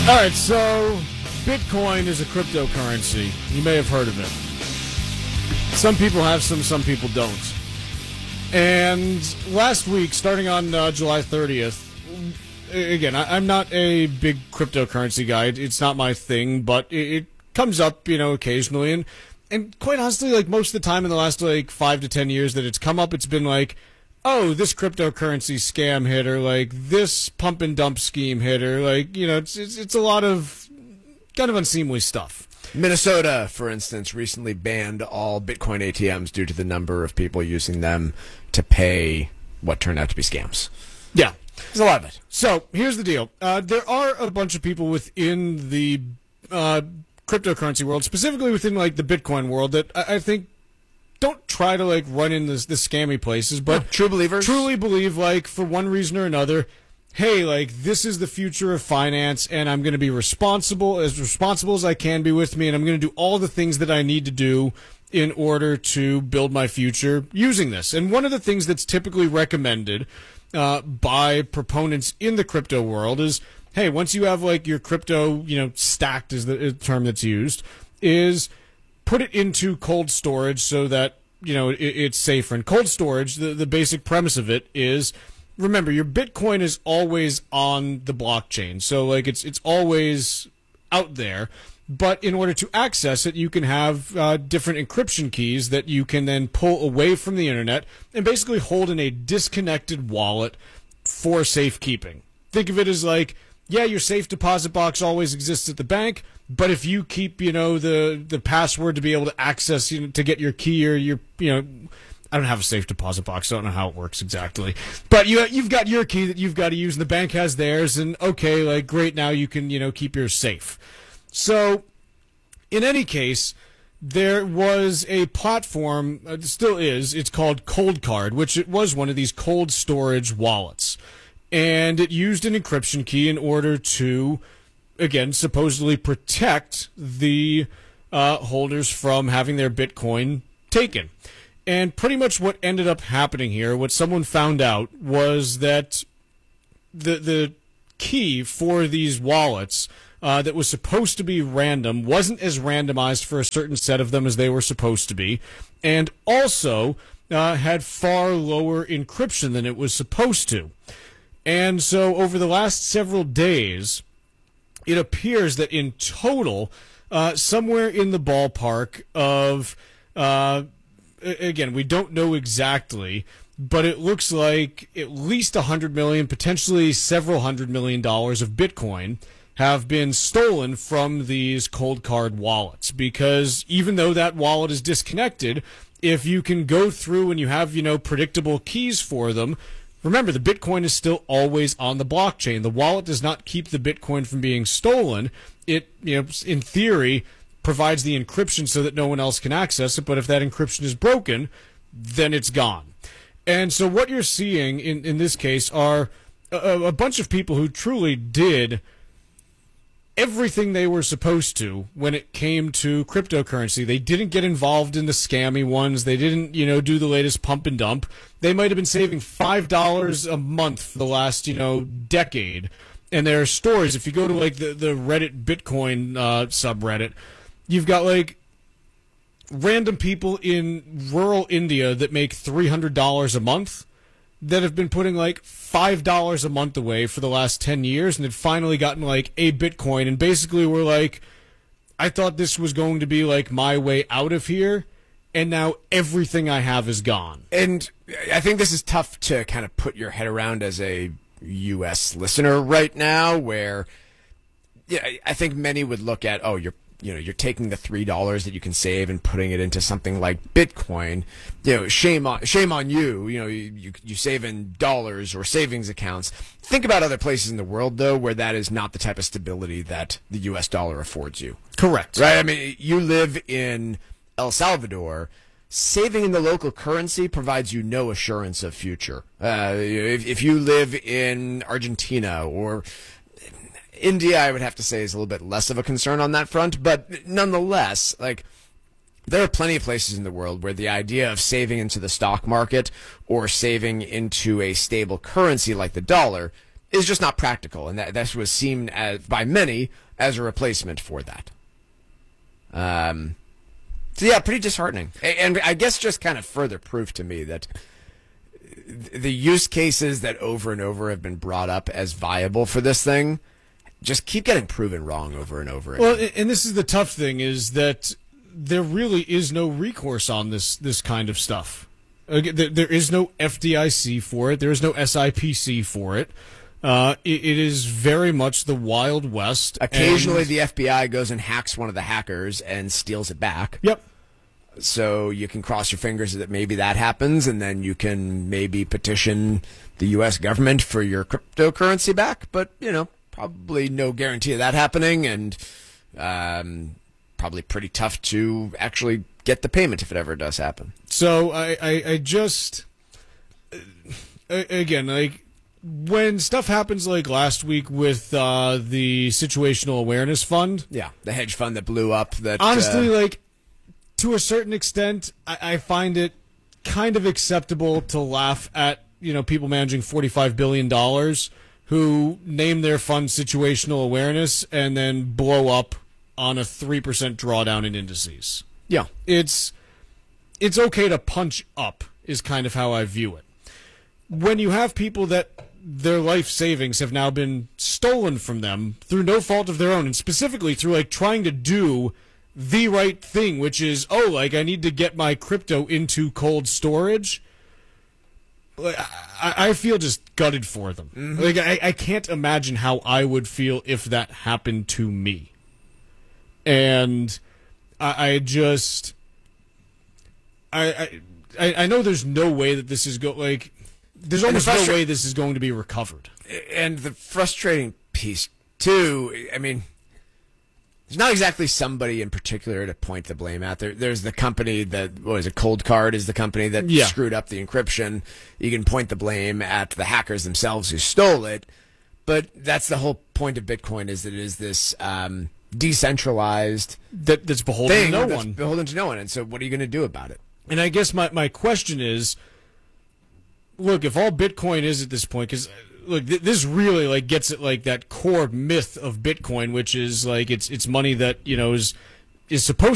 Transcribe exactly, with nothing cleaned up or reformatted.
All right, so Bitcoin is a cryptocurrency. You may have heard of it. Some people have some, some people don't. And last week, starting on uh, July thirtieth, again, I, I'm not a big cryptocurrency guy. It's not my thing, but it, it comes up, you know, occasionally. And, and quite honestly, like most of the time in the last like five to ten years that it's come up, it's been like, oh, this cryptocurrency scam hit, or like this pump and dump scheme hit, or like, you know, it's, it's it's a lot of kind of unseemly stuff. Minnesota, for instance, recently banned all Bitcoin A T Ms due to the number of people using them to pay what turned out to be scams. Yeah. There's a lot of it. So here's the deal. Uh, there are a bunch of people within the uh, cryptocurrency world, specifically within like the Bitcoin world, that I, I think don't try to like run in this, this scammy places, but yeah, true believers truly believe, like, for one reason or another, hey, like, this is the future of finance, and I'm going to be responsible, as responsible as I can be with me, and I'm going to do all the things that I need to do in order to build my future using this. And one of the things that's typically recommended uh, by proponents in the crypto world is, hey, once you have like your crypto, you know, stacked is the term that's used, is put it into cold storage so that, you know, it, it's safer. And cold storage, the, the basic premise of it is, remember, your Bitcoin is always on the blockchain. So, like, it's it's always out there. But in order to access it, you can have uh, different encryption keys that you can then pull away from the internet and basically hold in a disconnected wallet for safekeeping. Think of it as like, yeah, your safe deposit box always exists at the bank, but if you keep, you know, the the password to be able to access, you know, to get your key, or your, you know, I don't have a safe deposit box, so I don't know how it works exactly. But you, you've got your key that you've got to use, and the bank has theirs, and okay, like, great, now you can, you know, keep yours safe. So, in any case, there was a platform, uh, still is, it's called Coldcard, which it was one of these cold storage wallets. And it used an encryption key in order to, again, supposedly protect the uh, holders from having their Bitcoin taken. And pretty much what ended up happening here, what someone found out, was that the the key for these wallets uh, that was supposed to be random wasn't as randomized for a certain set of them as they were supposed to be, and also uh, had far lower encryption than it was supposed to. And so over the last several days, it appears that in total, uh, somewhere in the ballpark of... Uh, Again, we don't know exactly, but it looks like at least one hundred million dollars, potentially several hundred million dollars of Bitcoin have been stolen from these Coldcard wallets. Because even though that wallet is disconnected, if you can go through and you have, you know, predictable keys for them, remember, the Bitcoin is still always on the blockchain. The wallet does not keep the Bitcoin from being stolen. It, you know, in theory, provides the encryption so that no one else can access it, but if that encryption is broken, then it's gone. And so what you're seeing in, in this case are a, a bunch of people who truly did everything they were supposed to when it came to cryptocurrency. They didn't get involved in the scammy ones. They didn't, you know, do the latest pump and dump. They might have been saving five dollars a month for the last, you know, decade. And there are stories, if you go to like the, the Reddit Bitcoin uh, subreddit, you've got, like, random people in rural India that make three hundred dollars a month that have been putting, like, five dollars a month away for the last ten years and had finally gotten, like, a Bitcoin. And basically were like, I thought this was going to be, like, my way out of here, and now everything I have is gone. And I think this is tough to kind of put your head around as a U S listener right now, where yeah, I think many would look at, oh, you're you know, you're taking the three dollars that you can save and putting it into something like Bitcoin. You know, shame on shame on you. You know, you, you you save in dollars or savings accounts. Think about other places in the world, though, where that is not the type of stability that the U S dollar affords you. Correct. Right? I mean, you live in El Salvador. Saving in the local currency provides you no assurance of future. Uh, if, if you live in Argentina or India, I would have to say, is a little bit less of a concern on that front, but nonetheless, like, there are plenty of places in the world where the idea of saving into the stock market or saving into a stable currency like the dollar is just not practical, and that this was seen as, by many as a replacement for that. Um, so yeah, pretty disheartening, and I guess just kind of further proof to me that the use cases that over and over have been brought up as viable for this thing just keep getting proven wrong over and over again. Well, and this is the tough thing, is that there really is no recourse on this this kind of stuff. There is no F D I C for it. There is no S I P C for it. Uh, it, it is very much the Wild West. Occasionally, and, the F B I goes and hacks one of the hackers and steals it back. Yep. So you can cross your fingers that maybe that happens, and then you can maybe petition the U S government for your cryptocurrency back. But, you know, probably no guarantee of that happening, and um, probably pretty tough to actually get the payment if it ever does happen. So I, I, I just, uh, again, like, when stuff happens like last week with uh, the Situational Awareness Fund. Yeah, the hedge fund that blew up. That honestly, uh, like, to a certain extent, I, I find it kind of acceptable to laugh at, you know, people managing forty-five billion dollars who name their fund Situational Awareness and then blow up on a three percent drawdown in indices. Yeah. It's, it's okay to punch up is kind of how I view it. When you have people that their life savings have now been stolen from them through no fault of their own, and specifically through like trying to do the right thing, which is, oh, like I need to get my crypto into cold storage. I, I feel just gutted for them. Mm-hmm. Like I, I can't imagine how I would feel if that happened to me. And I, I just, I, I, I know there's no way that this is go like. There's almost no way this is going to be recovered. And the frustrating piece, too, I mean, there's not exactly somebody in particular to point the blame at. There, there's the company that, what is it, Cold Card is the company that yeah. screwed up the encryption. You can point the blame at the hackers themselves who stole it. But that's the whole point of Bitcoin, is that it is this um, decentralized that, that's beholden thing to no that's one. beholden to no one. And so what are you going to do about it? And I guess my, my question is, look, if all Bitcoin is at this point, because look, th- this really like gets at like that core myth of Bitcoin, which is like it's it's money that you know is is supposed